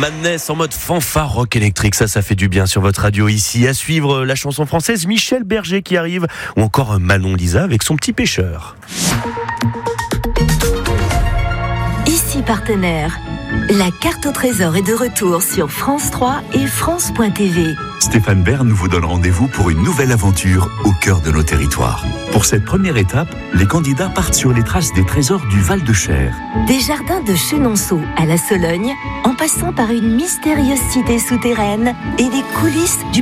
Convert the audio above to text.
Madness en mode fanfare rock électrique, ça fait du bien sur votre radio ici. À suivre la chanson française Michel Berger qui arrive, ou encore Manon Lisa avec son petit pêcheur. Ici partenaire. La carte au trésor est de retour sur France 3 et France.tv. Stéphane Bern vous donne rendez-vous pour une nouvelle aventure au cœur de nos territoires. Pour cette première étape, les candidats partent sur les traces des trésors du Val-de-Cher. Des jardins de Chenonceau à la Sologne, en passant par une mystérieuse cité souterraine et les coulisses du